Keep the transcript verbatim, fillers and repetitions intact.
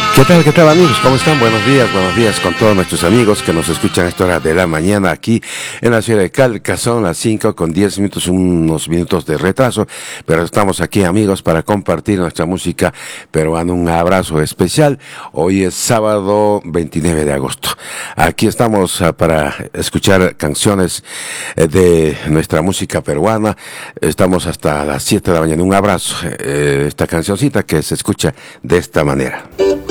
¿Qué tal, qué tal amigos? ¿Cómo están? Buenos días, buenos días con todos nuestros amigos que nos escuchan a esta hora de la mañana aquí en la ciudad de Calca. Son las cinco con diez minutos, unos minutos de retraso, pero estamos aquí amigos para compartir nuestra música peruana. Un abrazo especial. Hoy es sábado veintinueve de agosto. Aquí estamos uh, para escuchar canciones eh, de nuestra música peruana. Estamos hasta las siete de la mañana. Un abrazo. Eh, esta cancioncita que se escucha de esta manera.